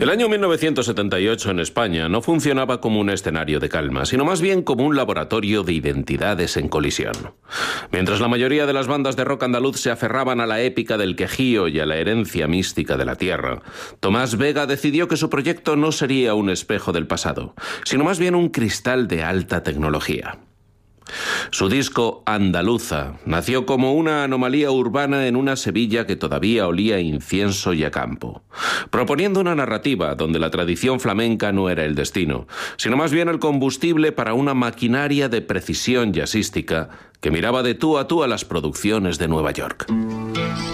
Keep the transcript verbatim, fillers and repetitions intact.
El año mil novecientos setenta y ocho en España no funcionaba como un escenario de calma, sino más bien como un laboratorio de identidades en colisión. Mientras la mayoría de las bandas de rock andaluz se aferraban a la épica del Quejío y a la herencia mística de la tierra, Tomás Vega decidió que su proyecto no sería un espejo del pasado, sino más bien un cristal de alta tecnología. Su disco Andaluza nació como una anomalía urbana en una Sevilla que todavía olía a incienso y a campo, proponiendo una narrativa donde la tradición flamenca no era el destino, sino más bien el combustible para una maquinaria de precisión jazzística que miraba de tú a tú a las producciones de Nueva York.